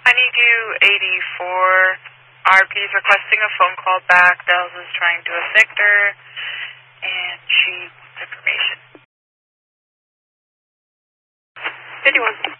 Honeydew 84. RP's requesting a phone call back. Bells is trying to affect her, and she wants information. 51.